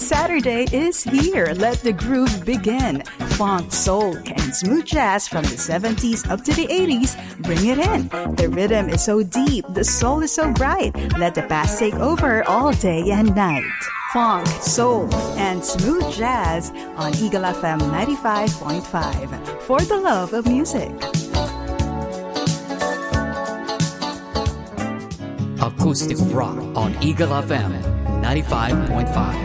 Saturday is here. Let the groove begin. Funk, soul, and smooth jazz from the 70s up to the 80s. Bring it in. The rhythm is so deep. The soul is so bright. Let the bass take over all day and night. Funk, soul, and smooth jazz on Eagle FM 95.5. For the love of music. Acoustic rock on Eagle FM 95.5.